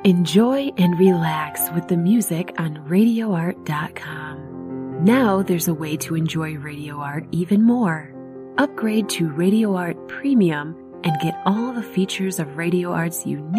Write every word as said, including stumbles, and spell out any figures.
Enjoy and relax with the music on radio art dot com. Now there's a way to enjoy Radio Art even more. Upgrade to Radio Art Premium and get all the features of Radio Art's unique